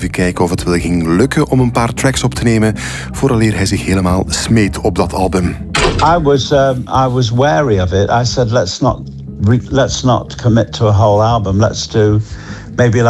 even kijken of het wel ging lukken om een paar tracks op te nemen vooraleer hij zich helemaal smeet op dat album. I was wary of it. I said let's not commit to a whole album. Let's do maybe